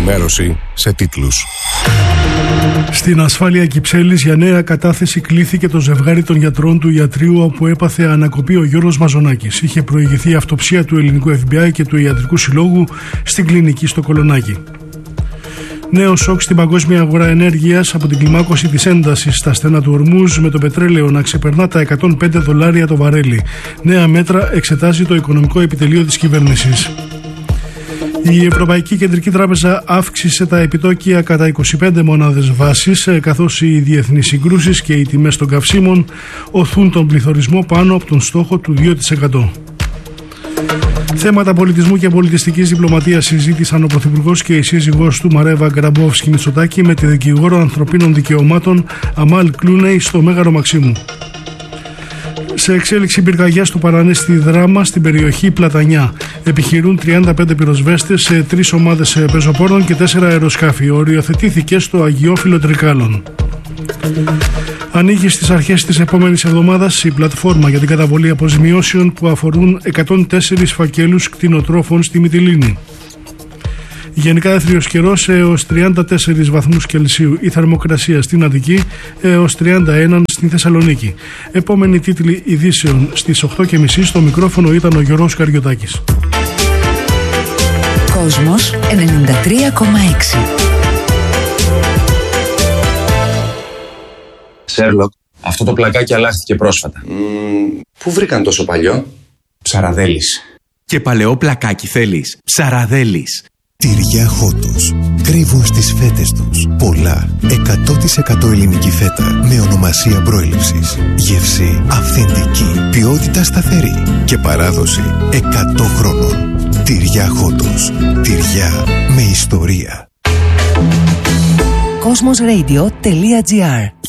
ενημέρωση σε τίτλους. Στην ασφάλεια Κυψέλης για νέα κατάθεση κλήθηκε το ζευγάρι των γιατρών του ιατρείου όπου έπαθε ανακοπή ο Γιώργος Μαζονάκης. Είχε προηγηθεί η αυτοψία του ελληνικού FBI και του Ιατρικού Συλλόγου στην κλινική στο Κολονάκι. Νέο σοκ στην παγκόσμια αγορά ενέργειας από την κλιμάκωση της έντασης στα στενά του Ορμούζ, με το πετρέλαιο να ξεπερνά τα $105 το βαρέλι. Νέα μέτρα εξετάζει το οικονομικό επιτελείο της κυβέρνησης. Η Ευρωπαϊκή Κεντρική Τράπεζα αύξησε τα επιτόκια κατά 25 μονάδες βάσης, καθώς οι διεθνείς συγκρούσεις και οι τιμές των καυσίμων οθούν τον πληθωρισμό πάνω από τον στόχο του 2%. Θέματα πολιτισμού και πολιτιστικής διπλωματίας συζήτησαν ο Πρωθυπουργός και η σύζυγός του Μαρέβα Γκραμπόφσκι Μητσοτάκη με τη δικηγόρο ανθρωπίνων δικαιωμάτων Αμάλ Κλούνεϊ στο Μέγαρο Μαξίμου. Σε εξέλιξη πυρκαγιάς του Παρανέστη Δράμα στην περιοχή Πλατανιά. Επιχειρούν 35 πυροσβέστες σε 3 ομάδες πεζοπόρων και 4 αεροσκάφη. Οριοθετήθηκε στο Αγιόφυλλο Τρικάλων. Ανοίγει στις αρχές της επόμενης εβδομάδας η πλατφόρμα για την καταβολή αποζημιώσεων που αφορούν 104 φακέλους κτηνοτρόφων στη Μυτιλήνη. Γενικά έθριος καιρός έως 34 βαθμούς Κελσίου, η θερμοκρασία στην Αττική έως 31 στην Θεσσαλονίκη. Επόμενη τίτλη ειδήσεων στις 8.30. Στο μικρόφωνο ήταν ο Γιώργος Καριωτάκης. Κόσμος 93,6. Σέρλοκ, αυτό το πλακάκι αλλάχθηκε πρόσφατα. Πού βρήκαν τόσο παλιό? Ψαραδέλης. Και παλαιό πλακάκι θέλεις? Ψαραδέλης. Τυριά Χότος. Κρύβουν στις φέτες τους πολλά 100% ελληνική φέτα με ονομασία προέλευσης. Γεύση αυθεντική, ποιότητα σταθερή και παράδοση 100 χρόνων. Τυριά Χότος. Τυριά με ιστορία. Cosmosradio.gr